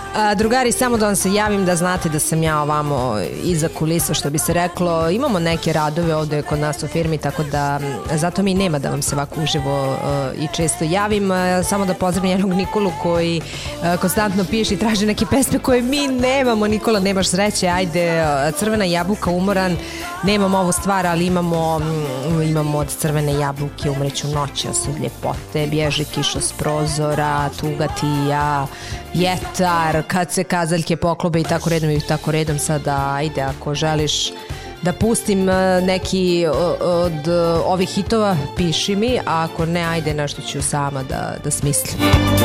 Drugari, samo da vam se javim da znate da sam ja ovamo iza kulisa, što bi se reklo. Imamo neke radove ovde kod nas u firmi, tako da zato mi nema da vam se ovako uživo i često javim. Samo da pozdravim jednog Nikolu koji konstantno piše i traži neke pesme koje mi nemamo. Nikola, nemaš sreće, ajde, Crvena jabuka, umoran, nemamo ovu stvar, ali imamo od Crvene jabuke Umreću noćas, od ljepote, Bježi kiša s prozora, Tuga ti i ja, Vjetar, Kad se kazaljke poklobe i tako redom. Sada ajde, ako želiš da pustim neki od ovih hitova, piši mi, a ako ne, ajde, nešto ću sama da smislim.